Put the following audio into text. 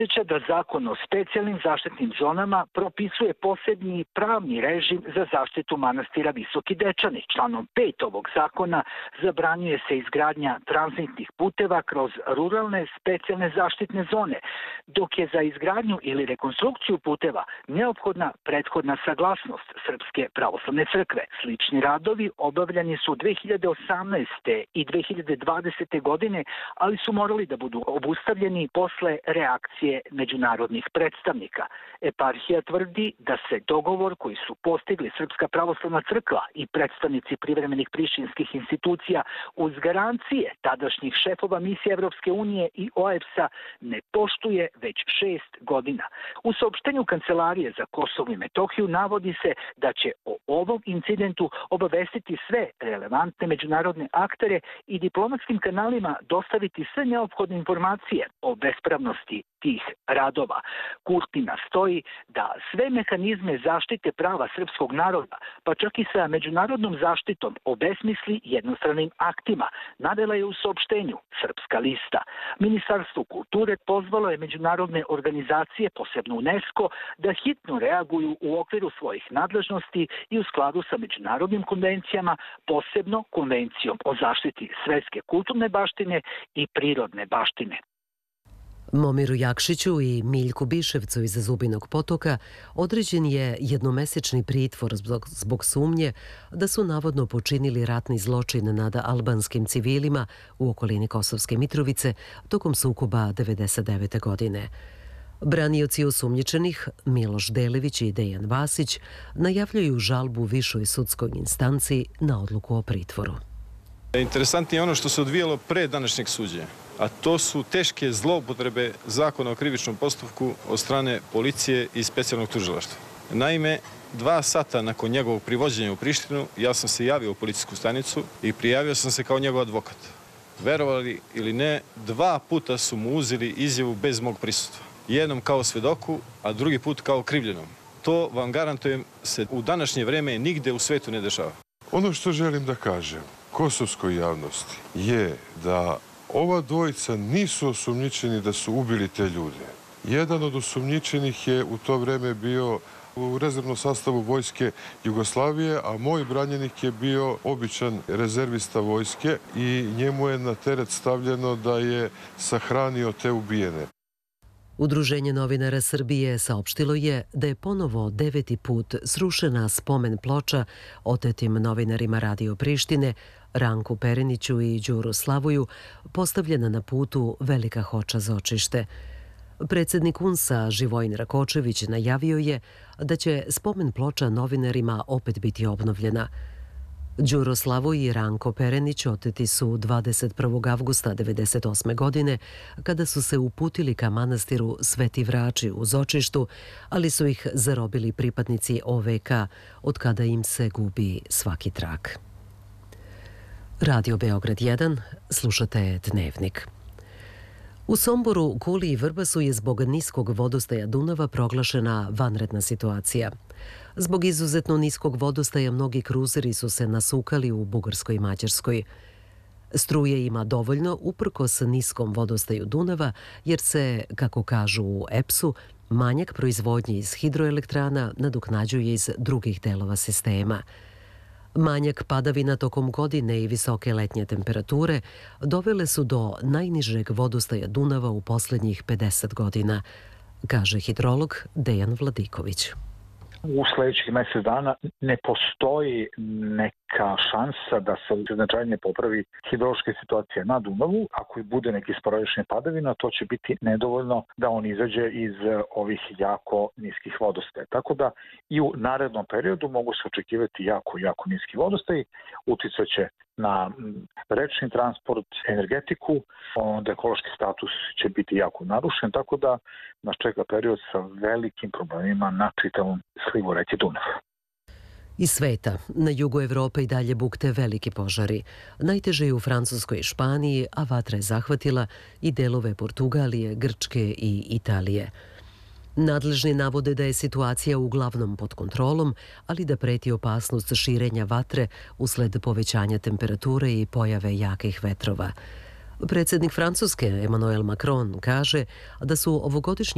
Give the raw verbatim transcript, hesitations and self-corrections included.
da Zakon o specijalnim zaštitnim zonama propisuje posebni pravni režim za zaštitu manastira Visoki Dečani. Članom pet ovog zakona zabranjuje se izgradnja tranzitnih puteva kroz ruralne specijalne zaštitne zone, dok je za izgradnju ili rekonstrukciju puteva neophodna prethodna saglasnost Srpske pravoslavne crkve. Slični radovi obavljani su dve hiljade osamnaeste. i dve hiljade dvadesete. godine, ali su morali da budu obustavljeni posle reakcije međunarodnih predstavnika. Eparhija tvrdi da se dogovor koji su postigli Srpska pravoslavna crkva i predstavnici privremenih prištinskih institucija uz garancije tadašnjih šefova misije Evropske unije i O E B S-a ne poštuje već šest godina. U saopštenju Kancelarije za Kosovo i Metohiju navodi se da će o ovom incidentu obavestiti sve relevantne međunarodne aktere i diplomatskim kanalima dostaviti sve neophodne informacije o bespravnosti tih radova. Kurti nastoji da sve mehanizme zaštite prava srpskog naroda, pa čak i sa međunarodnom zaštitom, obesmisli jednostranim aktima, navela je u saopštenju Srpska lista. Ministarstvo kulture pozvalo je međunarodne organizacije, posebno UNESCO, da hitno reaguju u okviru svojih nadležnosti i u skladu sa međunarodnim konvencijama, posebno Konvencijom o zaštiti svetske kulturne baštine i prirodne baštine. Momiru Jakšiću i Miljku Biševcu iz Zubinog Potoka određen je jednomesečni pritvor zbog, zbog sumnje da su navodno počinili ratni zločin nad albanskim civilima u okolini Kosovske Mitrovice tokom sukoba devedeset devete. godine. Branioci osumnjičenih, Miloš Delević i Dejan Vasić, najavljuju žalbu višoj sudskoj instanci na odluku o pritvoru. Interesantnije je ono što se odvijalo pre današnjeg suđenja, a to su teške zloupotrebe Zakona o krivičnom postupku od strane policije i specijalnog tužilaštva. Naime, dva sata nakon njegovog privođenja u Prištinu, ja sam se javio u policijsku stanicu i prijavio sam se kao njegov advokat. Verovali ili ne, dva puta su mu uzeli izjavu bez mog prisustva. Jednom kao svedoku, a drugi put kao krivljenom. To, vam garantujem, se u današnje vreme nigde u svetu ne dešava. Ono što želim da kažem kosovskoj javnosti je da ova dvojica nisu osumnjičeni da su ubili te ljude. Jedan od osumnjičenih je u to vreme bio u rezervnom sastavu vojske Jugoslavije, a moj branjenik je bio običan rezervista vojske i njemu je na teret stavljeno da je sahranio te ubijene. Udruženje novinara Srbije saopštilo je da je ponovo deveti put srušena spomen ploča otetim novinarima Radio Prištine, Ranku Pereniću i Đuru Slavuju, postavljena na putu Velika Hoča Zočište. Predsjednik U N S-a Živojin Rakočević najavio je da će spomen ploča novinarima opet biti obnovljena. Đuro Slavoj i Ranko Perenić oteti su dvadeset prvog avgusta devedeset osme. godine kada su se uputili ka manastiru Sveti Vrači u Zočištu, ali su ih zarobili pripadnici O V K, od kada im se gubi svaki trag. Radio Beograd jedan, slušate Dnevnik. U Somboru, Kuli i Vrbasu je zbog niskog vodostaja Dunava proglašena vanredna situacija. Zbog izuzetno niskog vodostaja mnogi kruzeri su se nasukali u Bugarskoj i Mađarskoj. Struje ima dovoljno uprkos niskom vodostaju Dunava, jer se, kako kažu u E P S-u, manjak proizvodnje iz hidroelektrana nadoknađuje iz drugih delova sistema. Manjak padavina tokom godine i visoke letnje temperature dovele su do najnižeg vodostaja Dunava u posljednjih pedeset godina, kaže hidrolog Dejan Vladiković. U sljedećih mjesec dana ne postoji neka šansa da se značajnije popravi hidrološka situacija na Dunavu. Ako i bude neki sporadični padavina, to će biti nedovoljno da on izađe iz ovih jako niskih vodostaja. Tako da i u narednom periodu mogu se očekivati jako, jako niski vodostaj. Uticat će na rečni transport, energetiku, onda ekološki status će biti jako narušen, tako da nas čeka period sa velikim problemima na čitavom slivu reke Dunav. Iz sveta, na jugu Evrope i dalje bukte veliki požari. Najteže je u Francuskoj i Španiji, a vatra je zahvatila i delove Portugalije, Grčke i Italije. Nadležni navode da je situacija uglavnom pod kontrolom, ali da preti opasnost širenja vatre usled povećanja temperature i pojave jakih vetrova. Predsjednik Francuske Emmanuel Macron kaže da su ovogodišnji